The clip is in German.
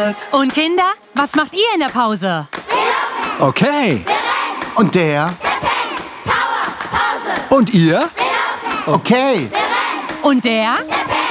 Sportplatz. Und Kinder, was macht ihr in der Pause? Okay. Und der? Und ihr? Okay. Und der?